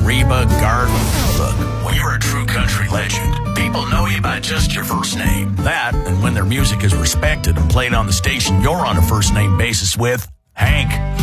Reba, Garden. Look, when you're a true country legend, people know you by just your first name. That, and when their music is respected and played on the station you're on a first name basis with, Hank.